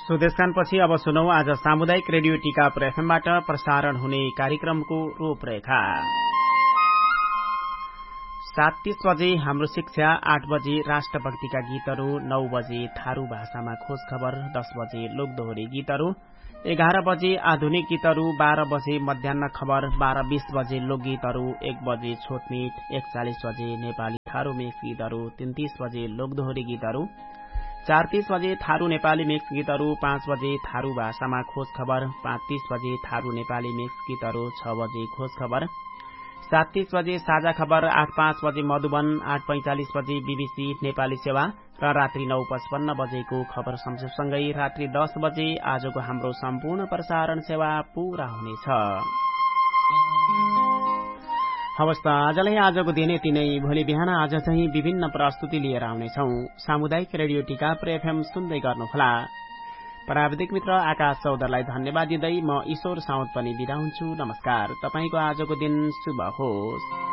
सुदेशकानपछि अब सुनौ आज सामुदायिक रेडियो टीकापुर एफएमबाट प्रसारण हुने कार्यक्रमको रूपरेखा। 7:30 बजे हाम्रो शिक्षा, 8 बजे राष्ट्रभक्तिका गीतहरू, 9 बजे थारू भाषामा खोज खबर, 10 बजे लोकदोहोरी गीतहरू, 11 बजे आधुनिक गीतहरू, 12 बजे मध्याह्न खबर, 12:20 बजे लोकगीतहरू, 1 बजे छोटमीट, 41 बजे नेपाली थारू मिक्स गीतहरू, 3:30 बजे लोकदोहोरी गीतहरू, 4:30 बजे थारू नेपाली मिक्स गीतहरू, 5 बजे थारू भाषामा खोज खबर, 5:30 बजे थारू नेपाली मिक्स गीतहरू, 6 बजे खोज खबर, 7:30 बजे साझा खबर, 8:05 बजे मधुबन, 8:45 बजे बीबीसी नेपाली सेवा र रात्रि 9:55 बजेको खबर सम्झौसँगै रात्रि 10 बजे आजको हाम्रो सम्पूर्ण प्रसारण सेवा पूरा हुनेछ। हवस् त आजलाई आजको दिन यति नै। भोलि बिहान आज चाहिँ विभिन्न प्रस्तुति लिएर आउनेछौ। सामुदायिक रेडियो टीकापुर एफएम सुन्दै गर्नुहोला। प्राविधिक मित्र आकाश चौधरीलाई धन्यवाद दिँदै म ईश्वर साउद पनि बिदा हुन्छु। नमस्कार। तपाईको आजको दिन शुभ होस्।